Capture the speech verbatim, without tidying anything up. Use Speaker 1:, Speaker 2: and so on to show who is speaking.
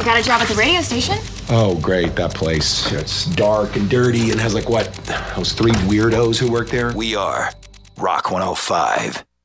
Speaker 1: got a job at the radio station.
Speaker 2: Oh, great, that place. It's dark and dirty and has like what, those three weirdos who work there?
Speaker 3: We are Rock one oh five.